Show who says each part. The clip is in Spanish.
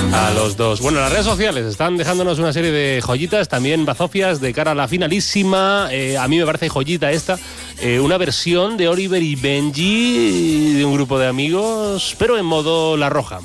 Speaker 1: A los dos. Bueno, las redes sociales están dejándonos una serie de joyitas, también bazofias de cara a la finalísima. A mí me parece joyita esta. Una versión de Oliver y Benji de un grupo de amigos, pero en modo La Roja.